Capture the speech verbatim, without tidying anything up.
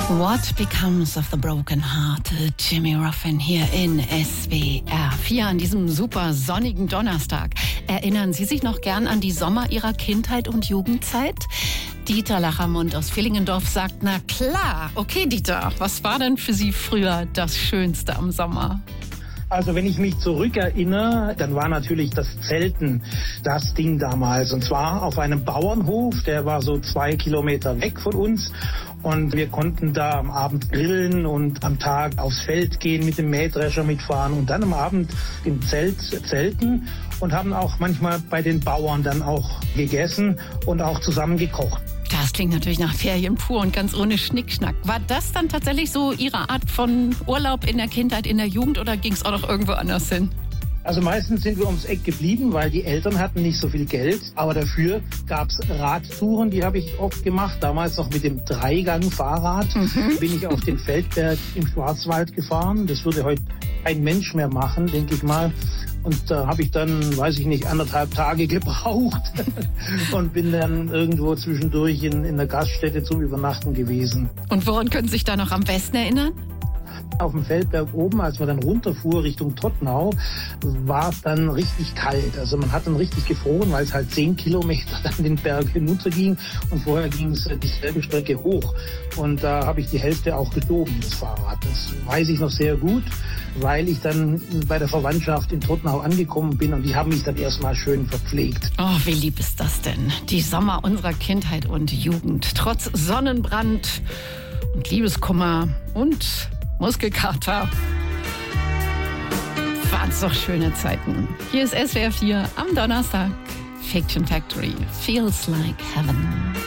What Becomes of the Broken Hearted? Jimmy Ruffin hier in S W R vier an diesem super sonnigen Donnerstag. Erinnern Sie sich noch gern an die Sommer Ihrer Kindheit und Jugendzeit? Dieter Lachermund aus Villingendorf sagt, na klar. Okay, Dieter, was war denn für Sie früher das Schönste am Sommer? Also wenn ich mich zurückerinnere, dann war natürlich das Zelten das Ding damals. Und zwar auf einem Bauernhof, der war so zwei Kilometer weg von uns. Und wir konnten da am Abend grillen und am Tag aufs Feld gehen, mit dem Mähdrescher mitfahren und dann am Abend im Zelt zelten und haben auch manchmal bei den Bauern dann auch gegessen und auch zusammen gekocht. Das klingt natürlich nach Ferien pur und ganz ohne Schnickschnack. War das dann tatsächlich so Ihre Art von Urlaub in der Kindheit, in der Jugend oder ging es auch noch irgendwo anders hin? Also meistens sind wir ums Eck geblieben, weil die Eltern hatten nicht so viel Geld. Aber dafür gab es Radtouren, die habe ich oft gemacht. Damals noch mit dem Dreigang-Fahrrad mhm. bin ich auf den Feldberg im Schwarzwald gefahren. Das würde heute kein Mensch mehr machen, denke ich mal. Und da habe ich dann, weiß ich nicht, anderthalb Tage gebraucht und bin dann irgendwo zwischendurch in, in der Gaststätte zum Übernachten gewesen. Und woran können Sie sich da noch am besten erinnern? Auf dem Feldberg oben, als man dann runterfuhr Richtung Todtnau, war es dann richtig kalt. Also man hat dann richtig gefroren, weil es halt zehn Kilometer dann den Berg hinunterging und vorher ging es dieselbe Strecke hoch. Und da habe ich die Hälfte auch geschoben, das Fahrrad. Das weiß ich noch sehr gut, weil ich dann bei der Verwandtschaft in Todtnau angekommen bin und die haben mich dann erstmal schön verpflegt. Oh, wie lieb ist das denn? Die Sommer unserer Kindheit und Jugend. Trotz Sonnenbrand und Liebeskummer und Muskelkater. Waren's doch schöne Zeiten. Hier ist S W R vier am Donnerstag. Fiction Factory. Feels like heaven.